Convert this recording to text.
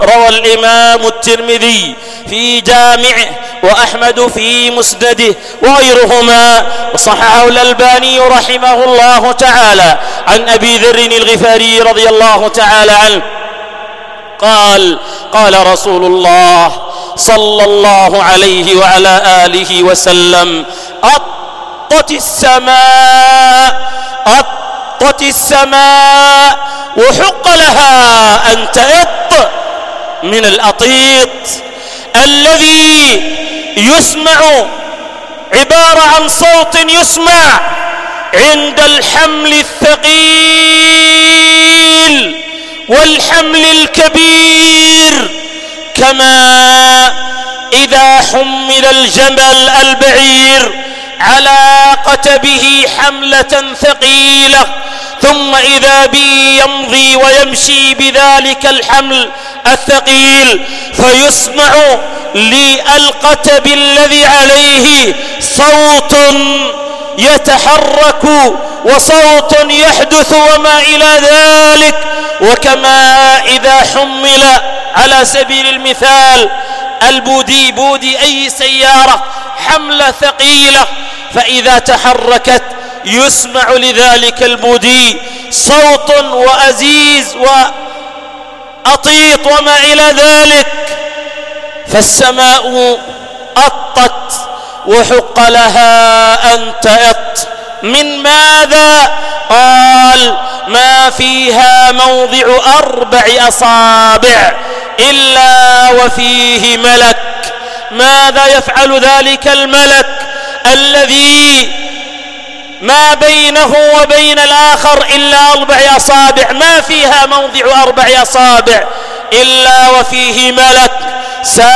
روى الإمام الترمذي في جامعه وأحمد في مسنده وغيرهما، وصححه الألباني رحمه الله تعالى عن أبي ذر الغفاري رضي الله تعالى عنه قال: قال رسول الله صلى الله عليه وعلى آله وسلم: أطت السماء وحق لها أن تئط من الأطيط الذي يسمع، عبارة عن صوت يسمع عند الحمل الثقيل والحمل الكبير، كما إذا حمل الجمل البعير على قتبه حملة ثقيلة ثم إذا به يمضي ويمشي بذلك الحمل الثقيل، فيسمع للقتب الذي عليه صوت يتحرك وصوت يحدث وما إلى ذلك. وكما إذا حمل على سبيل المثال بودي أي سيارة حملة ثقيلة، فإذا تحركت يسمع لذلك البودي صوت وأزيز وأطيط وما إلى ذلك. فالسماء أطت وحق لها أن تئط من ماذا؟ قال: ما فيها موضع 4 أصابع إلا وفيه ملك. ماذا يفعل ذلك الملك الذي ما بينه وبين الآخر إلا 4 أصابع؟ ما فيها موضع 4 أصابع إلا وفيه ملك